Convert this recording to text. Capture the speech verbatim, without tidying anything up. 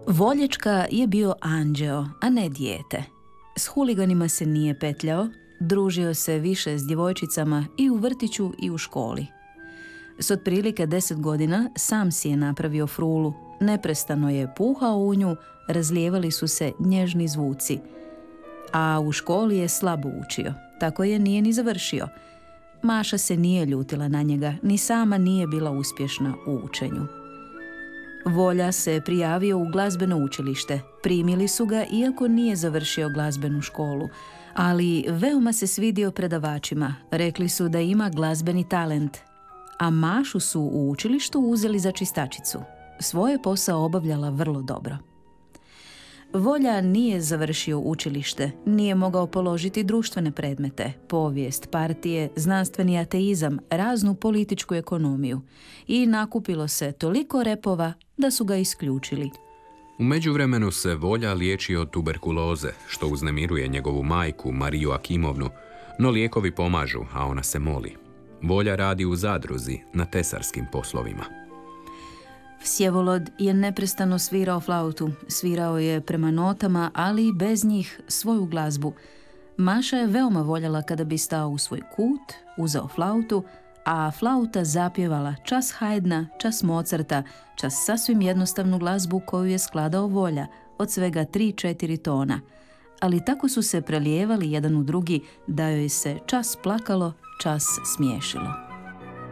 Volječka je bio anđeo, a ne dijete. S huliganima se nije petljao, družio se više s djevojčicama i u vrtiću i u školi. S otprilike deset godina sam si je napravio frulu, neprestano je puhao u nju, razlijevali su se nježni zvuci. A u školi je slabo učio, tako je nije ni završio. Maša se nije ljutila na njega, ni sama nije bila uspješna u učenju. Volja se prijavio u glazbeno učilište. Primili su ga iako nije završio glazbenu školu, ali veoma se svidio predavačima. Rekli su da ima glazbeni talent, a Mašu su u učilištu uzeli za čistačicu. Svoje posao obavljala vrlo dobro. Volja nije završio učilište, nije mogao položiti društvene predmete, povijest, partije, znanstveni ateizam, raznu političku ekonomiju i nakupilo se toliko repova da su ga isključili. U međuvremenu se Volja liječi od tuberkuloze, što uznemiruje njegovu majku Mariju Akimovnu, no lijekovi pomažu, a ona se moli. Volja radi u zadruzi na tesarskim poslovima. Vsjevolod je neprestano svirao flautu, svirao je prema notama, ali i bez njih svoju glazbu. Maša je veoma voljela kada bi stao u svoj kut, uzeo flautu, a flauta zapjevala čas Haydna, čas Mozarta, čas sasvim jednostavnu glazbu koju je skladao Volja, od svega tri četiri tona. Ali tako su se prelijevali jedan u drugi da joj se čas plakalo, čas smiješilo.